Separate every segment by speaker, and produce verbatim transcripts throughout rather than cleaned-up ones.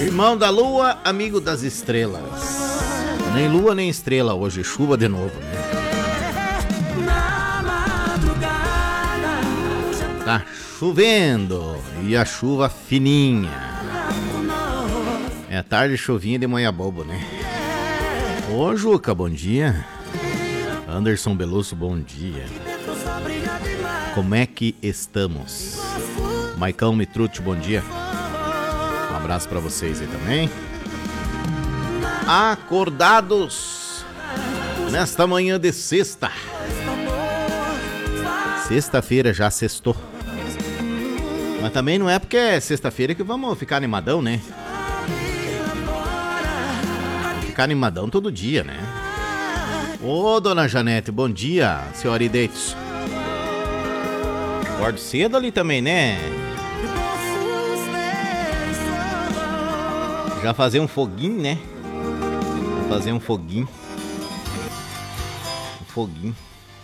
Speaker 1: Irmão da lua, amigo das estrelas. Nem lua nem estrela hoje, chuva de novo, né? Tá chovendo e a chuva fininha. É tarde, chuvinha de manhã bobo, né? Ô Juca, bom dia. Anderson Belusso, bom dia. Como é que estamos? Maicão Mitrucci, bom dia. Um abraço pra vocês aí também. Acordados nesta manhã de sexta. Sexta-feira já sextou. Mas também não é porque é sexta-feira que vamos ficar animadão, né? Vamos ficar animadão todo dia, né? Ô, dona Janete, bom dia, senhora Ideitos. Acordo cedo ali também, né? Já fazer um foguinho, né? Vou fazer um foguinho. Um foguinho.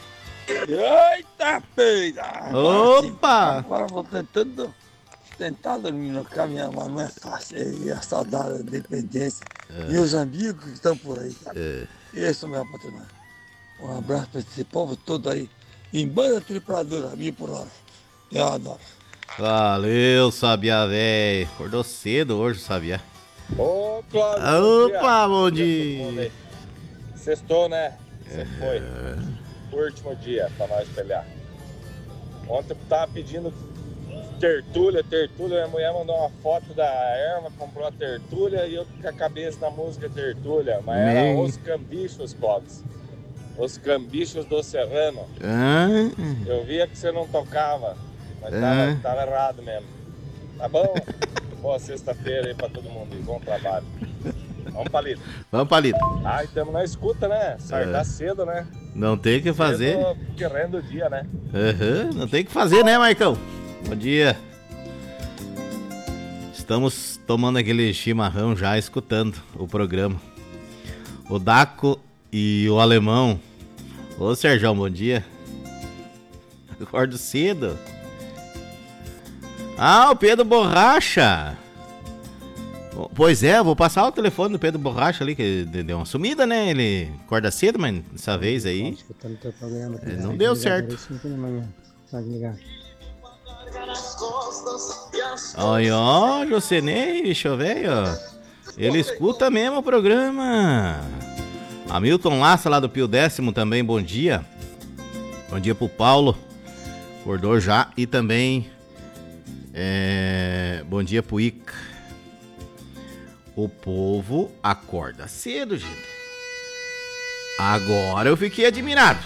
Speaker 2: Eita, peida!
Speaker 1: Opa!
Speaker 2: Agora vou tentando tentar dormir no caminhão, mas não é fácil. E a saudade, a dependência. É. E os amigos que estão por aí. É. Esse é o meu patrão. Um abraço para esse povo todo aí. Em banda tripladora, mil por hora. Eu adoro.
Speaker 1: Valeu, Sabiá, velho. Acordou cedo hoje, Sabiá.
Speaker 3: Ô, Cláudio.
Speaker 1: Opa, bom dia.
Speaker 3: Sextou, né? Você foi. Último dia pra nós espelhar. Ontem eu tava pedindo tertúlia, tertúlia. Minha mulher mandou uma foto da erva, comprou a tertúlia e eu com a cabeça na música tertúlia. Mas era
Speaker 1: Meu.
Speaker 3: Os Cambichos, Clóvis. Os Cambichos do Serrano.
Speaker 1: Ah.
Speaker 3: Eu via que você não tocava, mas tava,
Speaker 1: Ah.
Speaker 3: tava errado mesmo. Tá bom? Boa sexta-feira aí pra todo mundo e bom trabalho. Vamos, Palito.
Speaker 1: Vamos, Palito.
Speaker 3: Ah, estamos na escuta, né? Sardar
Speaker 1: É.
Speaker 3: cedo, né?
Speaker 1: Não tem o que fazer.
Speaker 3: Cedo, querendo o dia, né?
Speaker 1: Uhum, não tem o que fazer, né, Maicão? Bom dia. Estamos tomando aquele chimarrão já, escutando o programa. O Daco e o Alemão. Ô, Sérgio, bom dia. Acordo cedo. Ah, o Pedro Borracha. Pois é, eu vou passar o telefone do Pedro Borracha ali, que deu uma sumida, né? Ele acorda cedo, mas dessa vez aí não deu certo. Olha, ó, Jocenei, bicho, velho. Ele escuta mesmo o programa. Hamilton Laça, lá do Pio Décimo, também, bom dia. Bom dia pro Paulo. Acordou já. E também, é, bom dia pro Ica. O povo acorda cedo, gente. Agora eu fiquei admirado.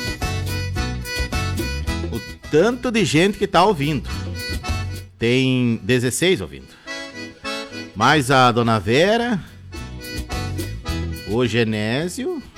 Speaker 1: O tanto de gente que tá ouvindo. Tem dezesseis ouvindo. Mais a Dona Vera, o Genésio